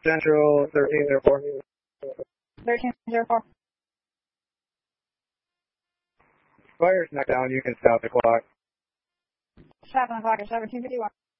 Central, 1304. 1304. Fire's knocked down. You can stop the clock. Stopping the clock at 1751.